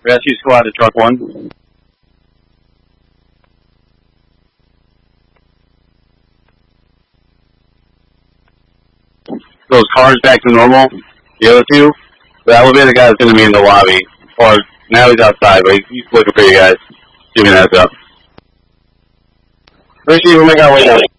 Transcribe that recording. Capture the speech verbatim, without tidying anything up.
Rescue squad to truck one. Those cars back to normal. The other two, the elevator guy's going to be in the lobby. Or now he's outside, but he's, he's looking for you guys. Give me a heads up. Receiver, make our way down.